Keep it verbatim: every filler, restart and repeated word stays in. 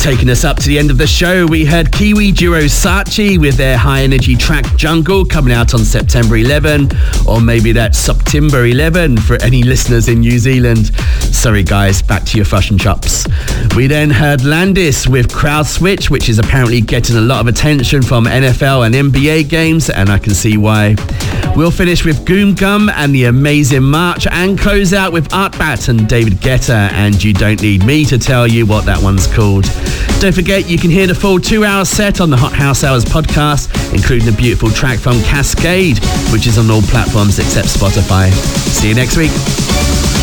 Taking us up to the end of the show, we heard Kiwi duo Saatchi with their high-energy track Jungle coming out on September eleventh, or maybe that's September eleventh for any listeners in New Zealand. Sorry guys, back to your fashion chops. We then heard Landis with Crowd Switch, which is apparently getting a lot of attention from N F L and N B A games, and I can see why. We'll finish with Goom Gum and the Amazing March, and close out with Artbat and David Guetta and You Don't Need Me to tell you what that one's called. Don't forget, you can hear the full two-hour set on the Hot House Hours podcast, including a beautiful track from Cascade, which is on all platforms except Spotify. See you next week.